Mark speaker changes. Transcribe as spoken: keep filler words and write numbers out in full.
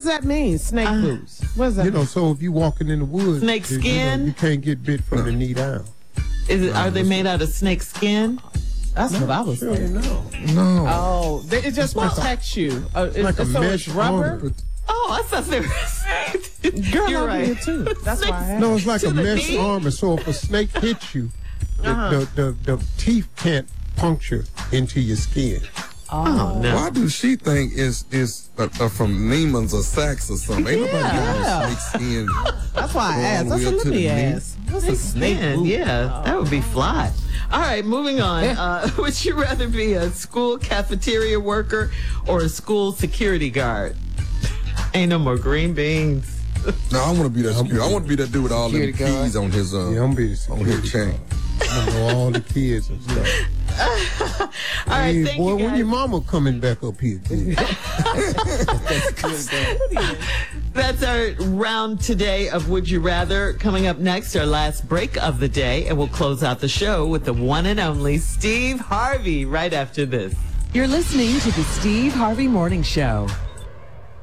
Speaker 1: that mean, snake uh, boots? What does that
Speaker 2: You
Speaker 1: mean?
Speaker 2: know, so if you walking in the woods,
Speaker 3: snake skin,
Speaker 2: you, know, you can't get bit from the knee down.
Speaker 3: Is it? Are they made out of snake skin?
Speaker 1: That's no, what I was
Speaker 2: sure
Speaker 1: saying.
Speaker 2: No.
Speaker 4: No.
Speaker 1: Oh, they, it just
Speaker 2: like
Speaker 1: protects
Speaker 2: a,
Speaker 1: you. Uh, it,
Speaker 2: like
Speaker 1: so
Speaker 2: a mesh
Speaker 1: it's rubber.
Speaker 2: armor.
Speaker 3: Oh, I thought they were.
Speaker 1: Girl,
Speaker 3: You're
Speaker 1: I
Speaker 3: right.
Speaker 1: did too. That's why I asked.
Speaker 2: No, it's like
Speaker 3: To
Speaker 2: a
Speaker 3: the
Speaker 2: mesh
Speaker 3: knee?
Speaker 2: armor. So if a snake hits you, the,
Speaker 1: Uh-huh.
Speaker 2: the, the, the teeth can't puncture into your skin.
Speaker 3: Oh, no.
Speaker 4: Why do she think it's is uh, uh, from Neiman's or Saks or something? Ain't nobody
Speaker 1: Yeah.
Speaker 4: got no snake skin.
Speaker 1: That's why I
Speaker 4: Go all
Speaker 1: asked.
Speaker 4: the
Speaker 1: That's
Speaker 4: way
Speaker 1: what
Speaker 4: up to
Speaker 1: let me
Speaker 4: the knee.
Speaker 1: ask. What's a snake
Speaker 3: Man,
Speaker 1: boot?
Speaker 3: yeah, that would be fly. All right, moving on. Uh, would you rather be a school cafeteria worker or a school security guard? Ain't no more green beans.
Speaker 4: No, I want to be that security. I want to be that dude with all the
Speaker 1: Security guard.
Speaker 4: keys on his uh
Speaker 2: Yeah, I'm be
Speaker 4: on his chain.
Speaker 2: I know all the kids and stuff.
Speaker 3: All right,
Speaker 2: Hey,
Speaker 3: thank
Speaker 2: boy,
Speaker 3: you
Speaker 2: when
Speaker 3: guys.
Speaker 2: your mama coming back up here? Dude?
Speaker 3: That's our round today of Would You Rather. Coming up next, our last break of the day, and we'll close out the show with the one and only Steve Harvey right after this.
Speaker 5: You're listening to the Steve Harvey Morning Show.